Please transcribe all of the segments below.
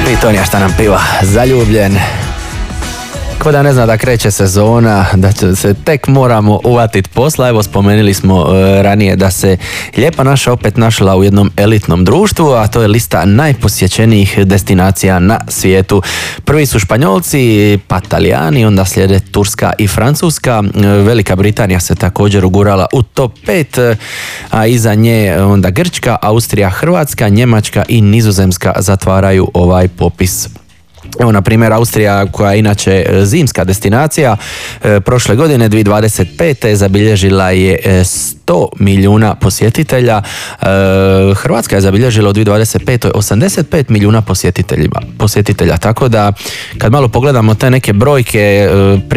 Pitonija šta nam piva, zaljubljen. Ko da ne zna da kreće sezona, da se tek moramo uvatiti posla. Evo, spomenuli smo ranije da se Lijepa naša opet našla u jednom elitnom društvu, a to je lista najposjećenijih destinacija na svijetu. Prvi su Španjolci, pa Talijani, onda slijede Turska i Francuska. Velika Britanija se također ugurala u top 5, a iza nje onda Grčka, Austrija, Hrvatska, Njemačka i Nizozemska zatvaraju ovaj popis. Evo, na primjer, Austrija, koja je inače zimska destinacija, prošle godine 2025. zabilježila je 100 milijuna posjetitelja. Hrvatska je zabilježila u 2025. 85 milijuna posjetitelja. Tako da, kad malo pogledamo te neke brojke,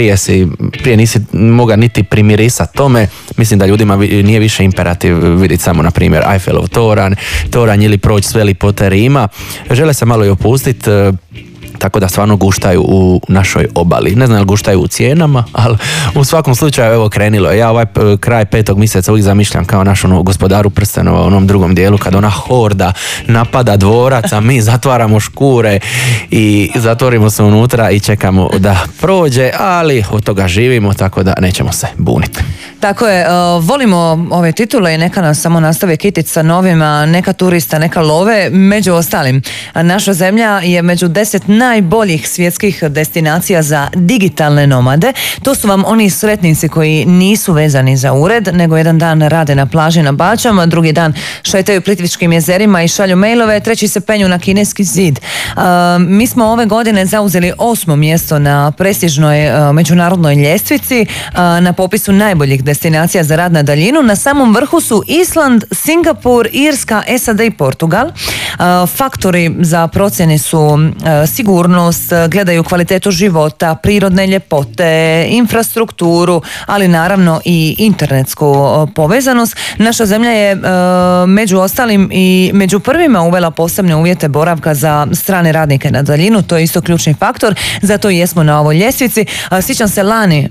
prije nisi mogao niti primirisati tome. Mislim da ljudima nije više imperativ vidjeti samo, na primjer, Eiffelov toranj ili proći sve lipote Rima. Žele se malo i opustiti, tako da stvarno guštaju u našoj obali. Ne znam li guštaju u cijenama, ali u svakom slučaju evo krenilo. Ja ovaj kraj 5. mjeseca uvijek zamišljam kao naš Gospodaru prstenova u onom drugom dijelu, kad ona horda napada dvorac, a mi zatvaramo škure i zatvorimo se unutra i čekamo da prođe, ali od toga živimo, tako da nećemo se buniti. Tako je, volimo ove titule i neka nas samo nastave kititi sa novima, neka turista, neka love, među ostalim. Naša zemlja je među 10 najboljih svjetskih destinacija za digitalne nomade. To su vam oni sretnici koji nisu vezani za ured, nego jedan dan rade na plaži na Bačama, drugi dan šetaju Plitvičkim jezerima i šalju mailove, treći se penju na Kineski zid. Mi smo ove godine zauzeli 8. mjesto na prestižnoj međunarodnoj ljestvici, na popisu najboljih destinacija za rad na daljinu. Na samom vrhu su Island, Singapur, Irska, SAD i Portugal. Faktori za procjene su sigurnost, gledaju kvalitetu života, prirodne ljepote, infrastrukturu, ali naravno i internetsku povezanost. Naša zemlja je među ostalim i među prvima uvela posebne uvjete boravka za strane radnike na daljinu. To je isto ključni faktor, zato i jesmo na ovoj ljestvici. Sjećam se lani,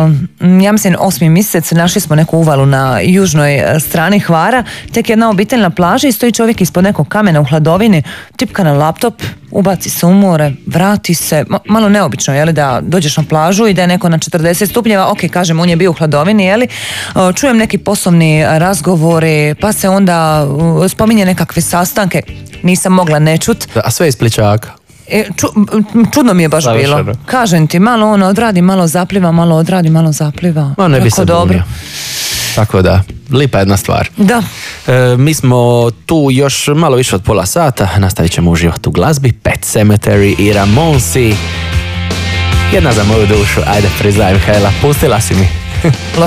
ja mislim 8. mjesec, našli smo neku uvalu na južnoj strani Hvara, tek jedna obitelj na plaži i stoji čovjek ispod nekog kamena u hladovini, tipka na laptop, ubaci se u more, vrati se, malo neobično, jeli, da dođeš na plažu i da je neko na 40 stupnjeva, ok, kažem, on je bio u hladovini, jeli, čujem neki poslovni razgovori, pa se onda spominje nekakve sastanke, nisam mogla ne čut. A sve iz Pličaka. Čudno mi je baš bilo. Kažem ti, malo ono odradi, malo zapliva, malo odradi, malo zapliva. No, ne bi se bunio. Tako da, lipa jedna stvar. Da. Mi smo tu još malo više od pola sata, nastavit ćemo uživati u glazbi. Pet Sematary i Ramonsi. Jedna za moju dušu, ajde priznajem, Hela, pustila si mi.